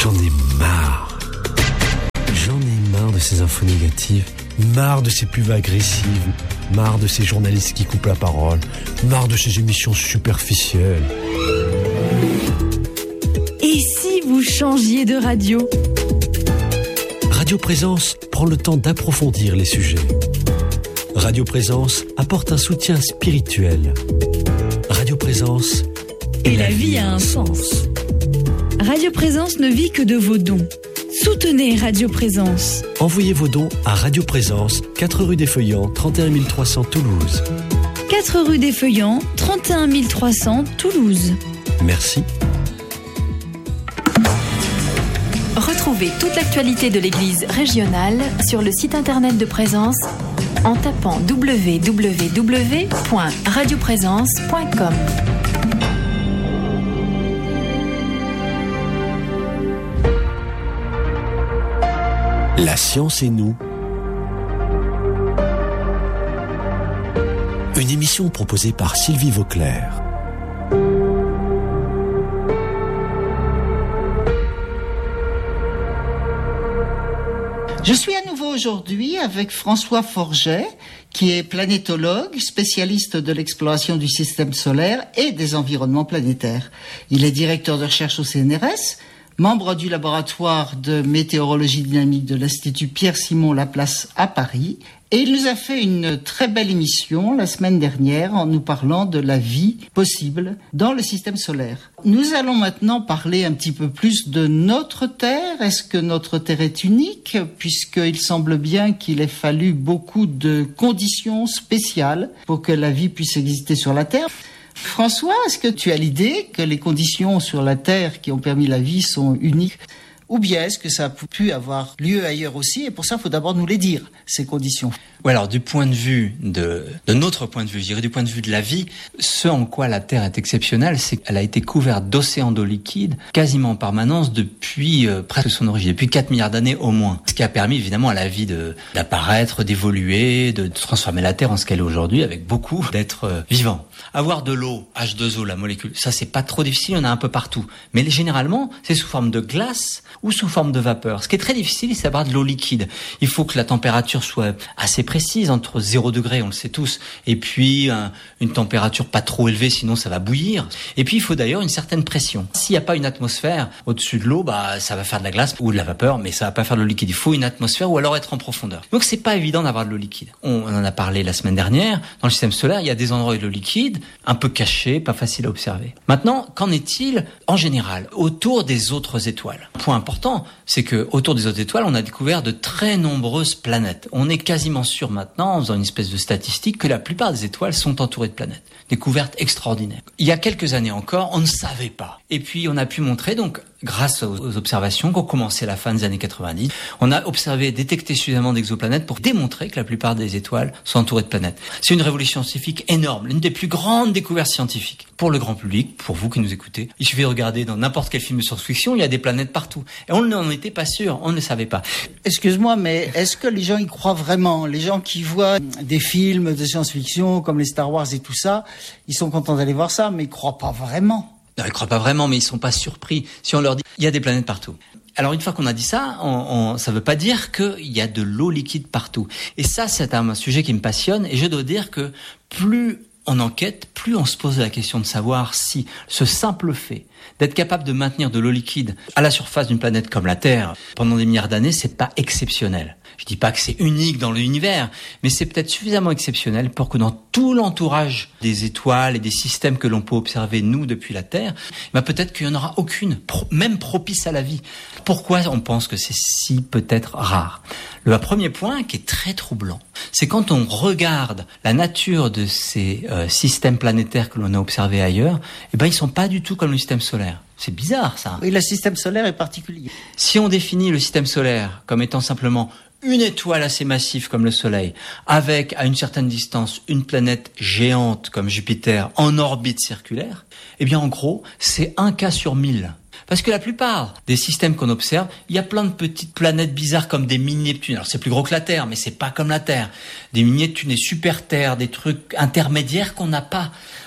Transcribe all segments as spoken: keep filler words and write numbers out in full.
J'en ai marre. J'en ai marre de ces infos négatives, marre de ces pubs agressives, marre de ces journalistes qui coupent la parole, marre de ces émissions superficielles. Et si vous changiez de radio ? Radio Présence prend le temps d'approfondir les sujets. Radio Présence apporte un soutien spirituel. Radio Présence... Et la vie a un sens. Radio Présence ne vit que de vos dons. Soutenez Radio Présence. Envoyez vos dons à Radio Présence, quatre rue des Feuillants, trente et un mille trois cents Toulouse. quatre rue des Feuillants, trente et un mille trois cents Toulouse. Merci. Retrouvez toute l'actualité de l'Église régionale sur le site internet de Présence en tapant w w w point radio présence point com. La science et nous. Une émission proposée par Sylvie Vauclair. Je suis à nouveau aujourd'hui avec François Forget, qui est planétologue, spécialiste de l'exploration du système solaire et des environnements planétaires. Il est directeur de recherche au C N R S, membre du laboratoire de météorologie dynamique de l'Institut Pierre-Simon Laplace à Paris, et il nous a fait une très belle émission la semaine dernière en nous parlant de la vie possible dans le système solaire. Nous allons maintenant parler un petit peu plus de notre Terre. Est-ce que notre Terre est unique, puisqu'il semble bien qu'il ait fallu beaucoup de conditions spéciales pour que la vie puisse exister sur la Terre. François, est-ce que tu as l'idée que les conditions sur la Terre qui ont permis la vie sont uniques ? Ou bien est-ce que ça a pu avoir lieu ailleurs aussi ? Et pour ça, il faut d'abord nous les dire, ces conditions. Oui, alors du point de vue de, de notre point de vue, je dirais du point de vue de la vie, ce en quoi la Terre est exceptionnelle, c'est qu'elle a été couverte d'océans d'eau liquide quasiment en permanence depuis euh, presque son origine, depuis quatre milliards d'années au moins. Ce qui a permis évidemment à la vie de, d'apparaître, d'évoluer, de transformer la Terre en ce qu'elle est aujourd'hui avec beaucoup d'êtres euh, vivants. Avoir de l'eau, H deux O, la molécule, ça c'est pas trop difficile, il y en a un peu partout. Mais généralement, c'est sous forme de glace ou sous forme de vapeur. Ce qui est très difficile, c'est d'avoir de l'eau liquide. Il faut que la température soit assez précise, entre zéro degré, on le sait tous, et puis un, une température pas trop élevée, sinon ça va bouillir. Et puis il faut d'ailleurs une certaine pression. S'il n'y a pas une atmosphère au-dessus de l'eau, bah ça va faire de la glace ou de la vapeur, mais ça va pas faire de l'eau liquide. Il faut une atmosphère ou alors être en profondeur. Donc c'est pas évident d'avoir de l'eau liquide. On en a parlé la semaine dernière. Dans le système solaire, il y a des endroits où de l'eau liquide, un peu cachés, pas facile à observer. Maintenant, qu'en est-il en général autour des autres étoiles ? Point important, c'est que autour des autres étoiles, on a découvert de très nombreuses planètes. On est quasiment sûr maintenant, en faisant une espèce de statistique, que la plupart des étoiles sont entourées de planètes. Découverte extraordinaire. Il y a quelques années encore, on ne savait pas. Et puis, on a pu montrer, donc, grâce aux observations qui ont commencé à la fin des années quatre-vingt-dix, on a observé, détecté suffisamment d'exoplanètes pour démontrer que la plupart des étoiles sont entourées de planètes. C'est une révolution scientifique énorme, l'une des plus grandes découvertes scientifiques. Pour le grand public, pour vous qui nous écoutez, il suffit de regarder dans n'importe quel film de science-fiction, il y a des planètes partout. Et on n'en était pas sûr, on ne le savait pas. Excuse-moi, mais est-ce que les gens y croient vraiment ? Les gens qui voient des films de science-fiction comme les Star Wars et tout ça, ils sont contents d'aller voir ça, mais ils croient pas vraiment. Non, ils croient pas vraiment, mais ils sont pas surpris si on leur dit il y a des planètes partout. Alors une fois qu'on a dit ça, on, on, ça veut pas dire qu'il y a de l'eau liquide partout. Et ça, c'est un sujet qui me passionne. Et je dois dire que plus on enquête, plus on se pose la question de savoir si ce simple fait d'être capable de maintenir de l'eau liquide à la surface d'une planète comme la Terre pendant des milliards d'années, c'est pas exceptionnel. Je dis pas que c'est unique dans l'univers, mais c'est peut-être suffisamment exceptionnel pour que dans tout l'entourage des étoiles et des systèmes que l'on peut observer, nous, depuis la Terre, bah peut-être qu'il n'y en aura aucune, même propice à la vie. Pourquoi on pense que c'est si peut-être rare ? Le premier point, qui est très troublant, c'est quand on regarde la nature de ces euh, systèmes planétaires que l'on a observés ailleurs, eh ben, ils sont pas du tout comme le système solaire. C'est bizarre, ça. Oui, le système solaire est particulier. Si on définit le système solaire comme étant simplement une étoile assez massive comme le Soleil, avec à une certaine distance une planète géante comme Jupiter en orbite circulaire, eh bien en gros, c'est un cas sur mille. Parce que la plupart des systèmes qu'on observe, il y a plein de petites planètes bizarres comme des mini-Neptunes. Alors c'est plus gros que la Terre, mais c'est pas comme la Terre. Des mini-Neptunes, des super-Terres, des trucs intermédiaires qu'on n'a pas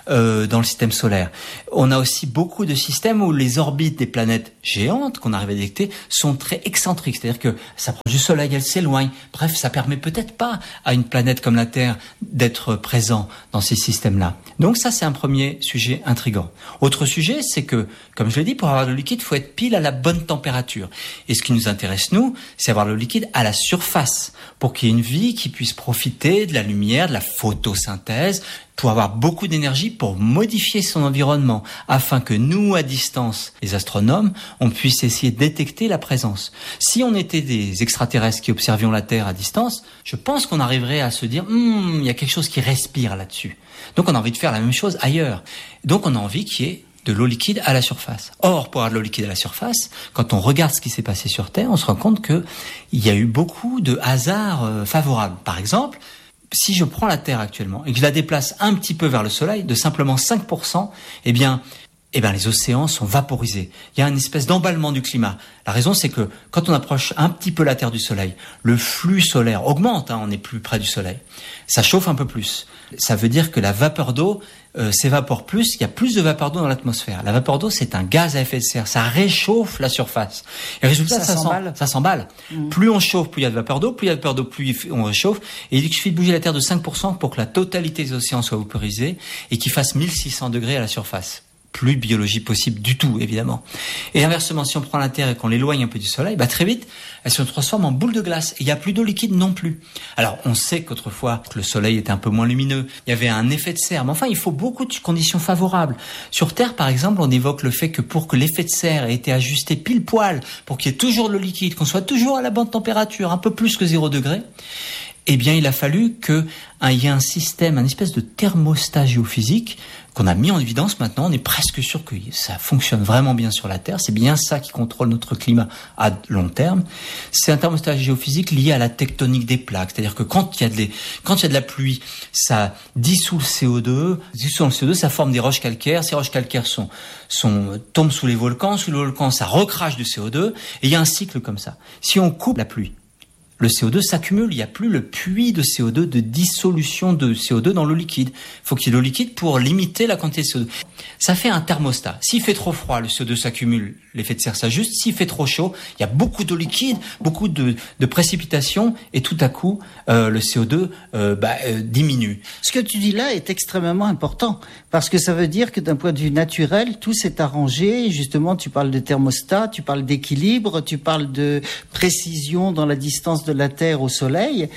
euh, dans le système solaire. On a aussi beaucoup de systèmes où les orbites des planètes géantes qu'on arrive à détecter sont très excentriques, c'est-à-dire que ça approche du Soleil, elle s'éloigne. Bref, ça permet peut-être pas à une planète comme la Terre d'être présent dans ces systèmes-là. Donc ça, c'est un premier sujet intriguant. Autre sujet, c'est que, comme je l'ai dit, pour avoir le liquide, il faut être pile à la bonne température. Et ce qui nous intéresse, nous, c'est avoir le liquide à la surface, pour qu'il y ait une vie qui puisse profiter de la lumière, de la photosynthèse, pour avoir beaucoup d'énergie pour modifier son environnement, afin que nous, à distance, les astronomes, on puisse essayer de détecter la présence. Si on était des extraterrestres qui observions la Terre à distance, je pense qu'on arriverait à se dire hm, il y a quelque chose qui respire là-dessus. Donc on a envie de faire la même chose ailleurs. Donc on a envie qu'il y ait de l'eau liquide à la surface. Or, pour avoir de l'eau liquide à la surface, quand on regarde ce qui s'est passé sur Terre, on se rend compte que il y a eu beaucoup de hasards euh, favorables. Par exemple, si je prends la Terre actuellement et que je la déplace un petit peu vers le Soleil, de simplement cinq pour cent, eh bien, eh bien, les océans sont vaporisés. Il y a une espèce d'emballement du climat. La raison, c'est que quand on approche un petit peu la Terre du Soleil, le flux solaire augmente, hein, on est plus près du Soleil. Ça chauffe un peu plus. Ça veut dire que la vapeur d'eau euh, s'évapore plus, il y a plus de vapeur d'eau dans l'atmosphère. La vapeur d'eau, c'est un gaz à effet de serre, ça réchauffe la surface. Et résultat, ça, ça s'emballe. Ça s'emballe. Mmh. Plus on chauffe, plus il y a de vapeur d'eau, plus il y a de vapeur d'eau, plus on réchauffe. Et il suffit de bouger la Terre de cinq pour cent pour que la totalité des océans soit vaporisée et qu'il fasse mille six cents degrés à la surface. Plus de biologie possible du tout, évidemment. Et inversement, si on prend la Terre et qu'on l'éloigne un peu du Soleil, bah très vite, elle se transforme en boule de glace. Et il n'y a plus d'eau liquide non plus. Alors, on sait qu'autrefois, le Soleil était un peu moins lumineux. Il y avait un effet de serre. Mais enfin, il faut beaucoup de conditions favorables. Sur Terre, par exemple, on évoque le fait que pour que l'effet de serre ait été ajusté pile poil, pour qu'il y ait toujours de l'eau liquide, qu'on soit toujours à la bonne température, un peu plus que zéro degré, eh bien, il a fallu qu'il y ait un système, un espèce de thermostat géophysique qu'on a mis en évidence maintenant. On est presque sûr que ça fonctionne vraiment bien sur la Terre. C'est bien ça qui contrôle notre climat à long terme. C'est un thermostat géophysique lié à la tectonique des plaques. C'est-à-dire que quand il y a de, les, quand il y a de la pluie, ça dissout le C O deux. Dissout le C O deux, ça forme des roches calcaires. Ces roches calcaires sont, sont, tombent sous les volcans. Sous les volcans, ça recrache du C O deux. Et il y a un cycle comme ça. Si on coupe la pluie, le C O deux s'accumule, il n'y a plus le puits de C O deux, de dissolution de C O deux dans l'eau liquide. Il faut qu'il y ait de l'eau liquide pour limiter la quantité de C O deux. Ça fait un thermostat. S'il fait trop froid, le C O deux s'accumule, l'effet de serre s'ajuste. S'il fait trop chaud, il y a beaucoup d'eau liquide, beaucoup de, de précipitations, et tout à coup, euh, le C O deux euh, bah, euh, diminue. Ce que tu dis là est extrêmement important, parce que ça veut dire que d'un point de vue naturel, tout s'est arrangé. Justement, tu parles de thermostat, tu parles d'équilibre, tu parles de précision dans la distance de la Terre au Soleil,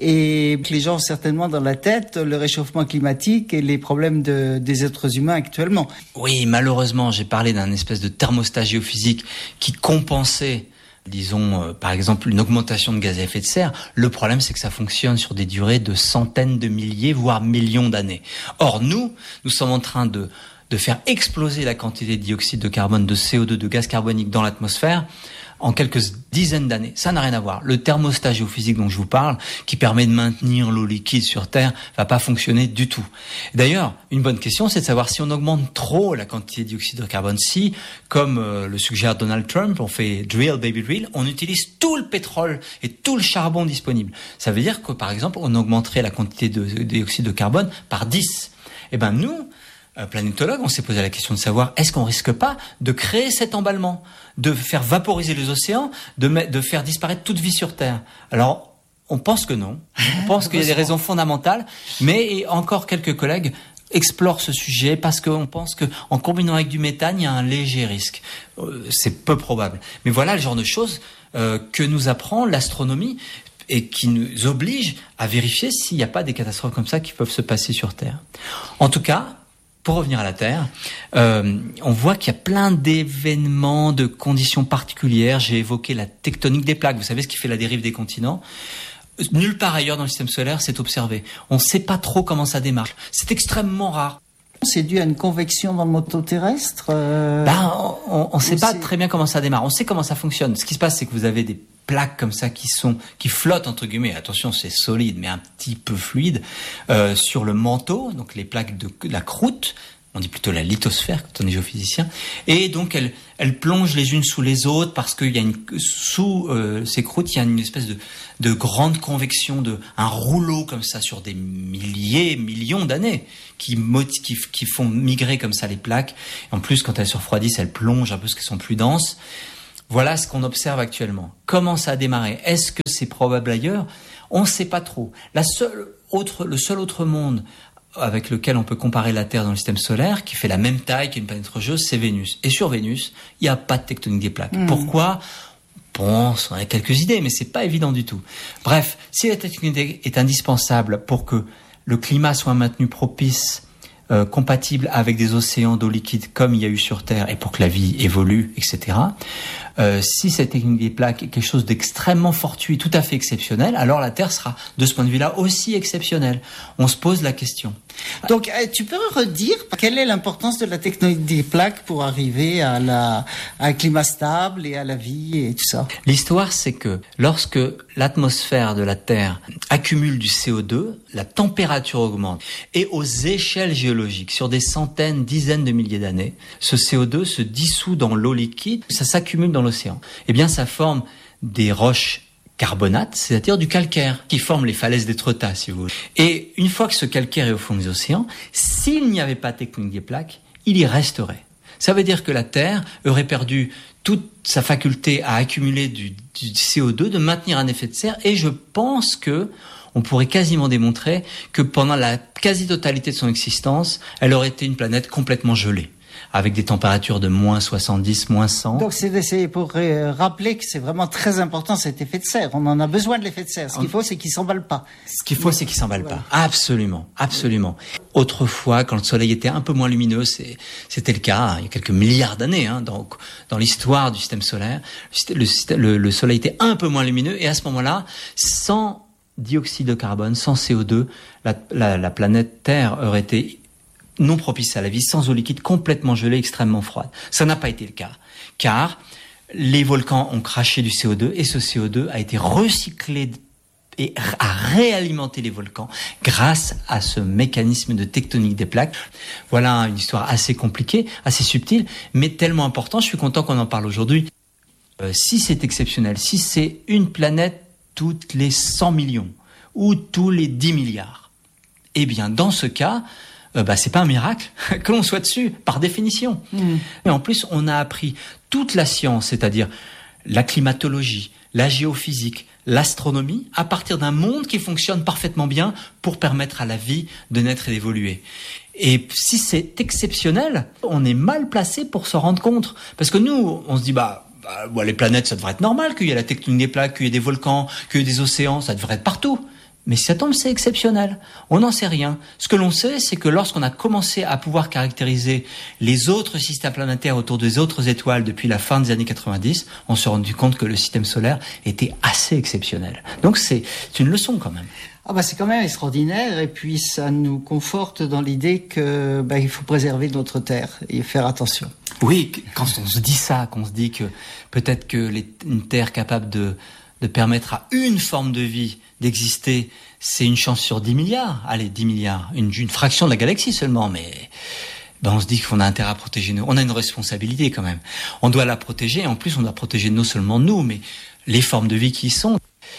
et les gens ont certainement dans la tête le réchauffement climatique et les problèmes de, des êtres humains actuellement. Oui, malheureusement, j'ai parlé d'un espèce de thermostat géophysique qui compensait, disons, euh, par exemple, une augmentation de gaz à effet de serre. Le problème, c'est que ça fonctionne sur des durées de centaines de milliers, voire millions d'années. Or, nous, nous sommes en train de, de faire exploser la quantité de dioxyde de carbone, de C O deux, de gaz carbonique dans l'atmosphère en quelques dizaines d'années. Ça n'a rien à voir. Le thermostat géophysique dont je vous parle, qui permet de maintenir l'eau liquide sur Terre, va pas fonctionner du tout. D'ailleurs, une bonne question, c'est de savoir si on augmente trop la quantité de dioxyde de carbone, si, comme euh, le suggère Donald Trump, on fait drill, baby drill, on utilise tout le pétrole et tout le charbon disponible. Ça veut dire que, par exemple, on augmenterait la quantité de, de dioxyde de carbone par dix. Eh ben, nous, planétologue, on s'est posé la question de savoir est-ce qu'on risque pas de créer cet emballement, de faire vaporiser les océans, de, me, de faire disparaître toute vie sur Terre. Alors, on pense que non. On pense qu'il y a des raisons fondamentales, mais encore quelques collègues explorent ce sujet parce qu'on pense que en combinant avec du méthane, il y a un léger risque. Euh, c'est peu probable. Mais voilà le genre de choses euh, que nous apprend l'astronomie et qui nous oblige à vérifier s'il n'y a pas des catastrophes comme ça qui peuvent se passer sur Terre. En tout cas, pour revenir à la Terre, euh, on voit qu'il y a plein d'événements, de conditions particulières. J'ai évoqué la tectonique des plaques. Vous savez ce qui fait la dérive des continents ? Nulle part ailleurs dans le système solaire, c'est observé. On ne sait pas trop comment ça démarre. C'est extrêmement rare. C'est dû à une convection dans le manteau terrestre euh... ben, On ne sait pas c'est... très bien comment ça démarre. On sait comment ça fonctionne. Ce qui se passe, c'est que vous avez des plaques comme ça qui sont qui flottent entre guillemets. Attention, c'est solide, mais un petit peu fluide euh, sur le manteau. Donc les plaques de, de la croûte. on dit plutôt la lithosphère quand on est géophysicien, et donc elles, elles plongent les unes sous les autres parce qu'il y a une, sous euh, ces croûtes, il y a une espèce de, de grande convection, de, un rouleau comme ça sur des milliers, millions d'années qui, qui, qui font migrer comme ça les plaques. En plus, quand elles se refroidissent, elles plongent un peu parce qu'elles sont plus denses. Voilà ce qu'on observe actuellement. Comment ça a démarré? Est-ce que c'est probable ailleurs? On ne sait pas trop. La seule autre, le seul autre monde avec lequel on peut comparer la Terre dans le système solaire, qui fait la même taille qu'une planète rocheuse, c'est Vénus. Et sur Vénus, il n'y a pas de tectonique des plaques. Mmh. Pourquoi? Bon, on a quelques idées, mais c'est pas évident du tout. Bref, si la tectonique est indispensable pour que le climat soit maintenu propice, euh, compatible avec des océans d'eau liquide comme il y a eu sur Terre, et pour que la vie évolue, et cetera, Euh, si cette technique des plaques est quelque chose d'extrêmement fortuit, tout à fait exceptionnel, alors la Terre sera, de ce point de vue-là, aussi exceptionnelle. On se pose la question. Donc, tu peux redire quelle est l'importance de la technique des plaques pour arriver à, la, à un climat stable et à la vie et tout ça? L'histoire, c'est que lorsque l'atmosphère de la Terre accumule du C O deux, la température augmente. Et aux échelles géologiques, sur des centaines, dizaines de milliers d'années, ce C O deux se dissout dans l'eau liquide, ça s'accumule dans l'océan. Eh bien, ça forme des roches carbonates, c'est-à-dire du calcaire, qui forment les falaises d'Étretat, si vous voulez. Et une fois que ce calcaire est au fond des océans, s'il n'y avait pas de tectonique des plaques, il y resterait. Ça veut dire que la Terre aurait perdu toute sa faculté à accumuler du, du C O deux, de maintenir un effet de serre, et je pense que on pourrait quasiment démontrer que pendant la quasi-totalité de son existence, elle aurait été une planète complètement gelée, avec des températures de moins soixante-dix, moins cent. Donc c'est, c'est pour euh, rappeler que c'est vraiment très important cet effet de serre. On en a besoin de l'effet de serre. Ce qu'il faut, c'est qu'il s'emballe pas. Ce qu'il faut, c'est qu'il s'emballe voilà. pas. Absolument, absolument. Autrefois, quand le soleil était un peu moins lumineux, c'est, c'était le cas, hein, il y a quelques milliards d'années, hein, donc, dans l'histoire du système solaire, le, le, le soleil était un peu moins lumineux, et à ce moment-là, sans dioxyde de carbone, sans C O deux, la, la, la planète Terre aurait été non propice à la vie, sans eau liquide, complètement gelée, extrêmement froide. Ça n'a pas été le cas, car les volcans ont craché du C O deux, et ce C O deux a été recyclé et a réalimenté les volcans grâce à ce mécanisme de tectonique des plaques. Voilà une histoire assez compliquée, assez subtile, mais tellement importante. Je suis content qu'on en parle aujourd'hui. Euh, si c'est exceptionnel, si c'est une planète toutes les cent millions ou tous les dix milliards, eh bien, dans ce cas, Euh, bah, c'est pas un miracle que l'on soit dessus, par définition. Mmh. Et en plus, on a appris toute la science, c'est-à-dire la climatologie, la géophysique, l'astronomie, à partir d'un monde qui fonctionne parfaitement bien pour permettre à la vie de naître et d'évoluer. Et si c'est exceptionnel, on est mal placé pour s'en rendre compte. Parce que nous, on se dit, bah, bah, bah les planètes, ça devrait être normal qu'il y ait la tectonique des plaques, qu'il y ait des volcans, qu'il y ait des océans, ça devrait être partout. Mais si ça tombe, c'est exceptionnel. On n'en sait rien. Ce que l'on sait, c'est que lorsqu'on a commencé à pouvoir caractériser les autres systèmes planétaires autour des autres étoiles depuis la fin des années quatre-vingt-dix, on s'est rendu compte que le système solaire était assez exceptionnel. Donc c'est, c'est une leçon quand même. Ah bah c'est quand même extraordinaire, et puis ça nous conforte dans l'idée que bah, il faut préserver notre Terre et faire attention. Oui, quand on se dit ça, qu'on se dit que peut-être que les, une Terre capable de de permettre à une forme de vie d'exister, c'est une chance sur dix milliards. Allez, dix milliards, une, une fraction de la galaxie seulement, mais ben on se dit qu'on a intérêt à protéger nous. On a une responsabilité quand même. On doit la protéger, et en plus on doit protéger non seulement nous, mais les formes de vie qui y sont.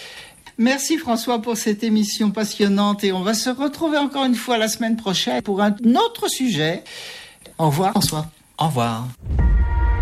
Merci François pour cette émission passionnante, et on va se retrouver encore une fois la semaine prochaine pour un autre sujet. Au revoir François. Au revoir.